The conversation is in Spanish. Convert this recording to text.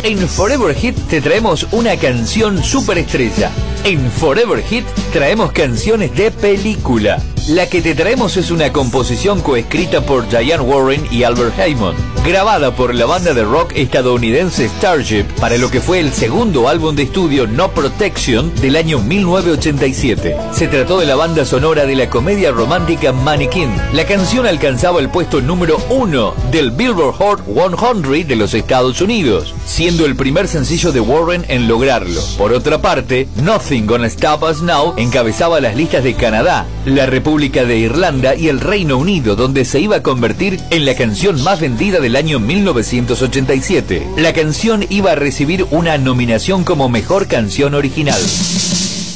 En Forever Hit te traemos una canción superestrella. En Forever Hit traemos canciones de película. La que te traemos es una composición coescrita por Diane Warren y Albert Hammond, grabada por la banda de rock estadounidense Starship para lo que fue el segundo álbum de estudio No Protection del año 1987. Se trató de la banda sonora de la comedia romántica Mannequin. La canción alcanzaba el puesto número 1 del Billboard Hot 100 de los Estados Unidos, siendo el primer sencillo de Warren en lograrlo. Por otra parte, Nothing Gonna Stop Us Now encabezaba las listas de Canadá, la República de Irlanda y el Reino Unido, donde se iba a convertir en la canción más vendida del año 1987. La canción iba a recibir una nominación como Mejor Canción Original.